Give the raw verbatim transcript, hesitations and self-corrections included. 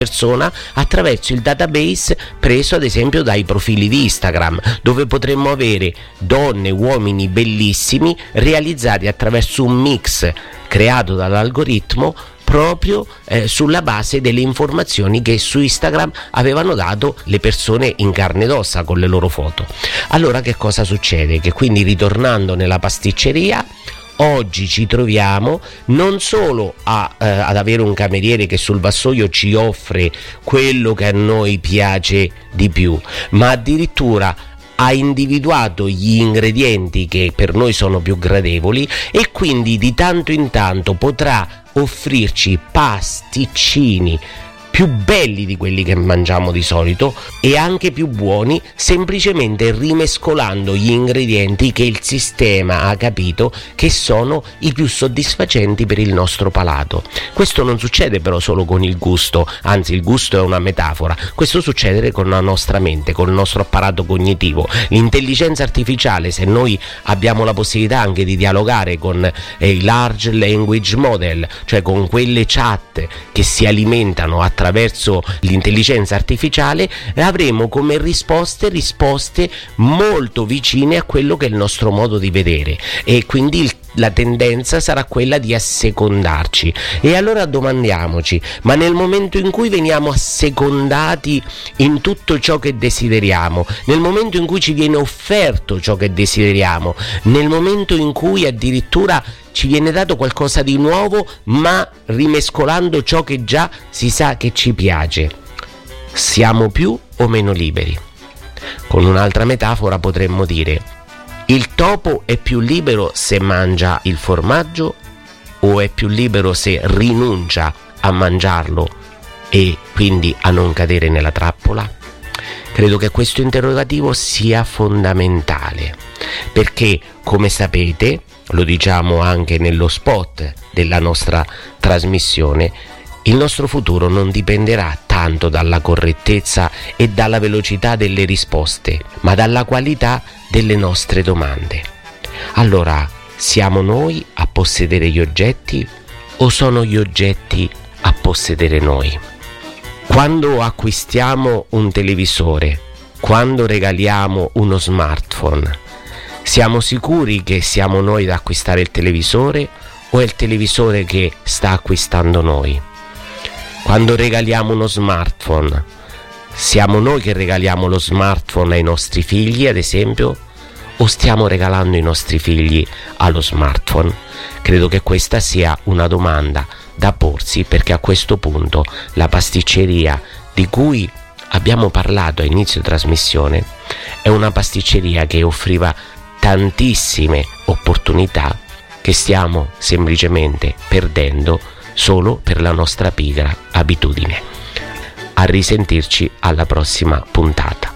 persona attraverso il database preso ad esempio dai profili di Instagram, dove potremmo avere donne e uomini bellissimi realizzati attraverso un mix creato dall'algoritmo proprio eh, sulla base delle informazioni che su Instagram avevano dato le persone in carne ed ossa con le loro foto. Allora che cosa succede? Che quindi, ritornando nella pasticceria, oggi ci troviamo non solo a, eh, ad avere un cameriere che sul vassoio ci offre quello che a noi piace di più, ma addirittura ha individuato gli ingredienti che per noi sono più gradevoli, e quindi di tanto in tanto potrà offrirci pasticcini più belli di quelli che mangiamo di solito e anche più buoni, semplicemente rimescolando gli ingredienti che il sistema ha capito che sono i più soddisfacenti per il nostro palato. Questo non succede però solo con il gusto, anzi il gusto è una metafora, questo succede con la nostra mente, con il nostro apparato cognitivo. L'intelligenza artificiale, se noi abbiamo la possibilità anche di dialogare con eh, i large language model, cioè con quelle chat che si alimentano attraverso attraverso l'intelligenza artificiale, avremo come risposte risposte molto vicine a quello che è il nostro modo di vedere, e quindi il la tendenza sarà quella di assecondarci. E allora domandiamoci: ma nel momento in cui veniamo assecondati in tutto ciò che desideriamo, nel momento in cui ci viene offerto ciò che desideriamo, nel momento in cui addirittura ci viene dato qualcosa di nuovo ma rimescolando ciò che già si sa che ci piace, siamo più o meno liberi? Con un'altra metafora potremmo dire: il topo è più libero se mangia il formaggio, o è più libero se rinuncia a mangiarlo e quindi a non cadere nella trappola? Credo che questo interrogativo sia fondamentale, perché, come sapete, lo diciamo anche nello spot della nostra trasmissione, il nostro futuro non dipenderà tanto dalla correttezza e dalla velocità delle risposte, ma dalla qualità delle nostre domande. Allora, siamo noi a possedere gli oggetti o sono gli oggetti a possedere noi? Quando acquistiamo un televisore, quando regaliamo uno smartphone, siamo sicuri che siamo noi ad acquistare il televisore o è il televisore che sta acquistando noi? Quando regaliamo uno smartphone, siamo noi che regaliamo lo smartphone ai nostri figli, ad esempio, o stiamo regalando i nostri figli allo smartphone? Credo che questa sia una domanda da porsi, perché a questo punto la pasticceria di cui abbiamo parlato a inizio trasmissione è una pasticceria che offriva tantissime opportunità che stiamo semplicemente perdendo solo per la nostra pigra abitudine. A risentirci alla prossima puntata.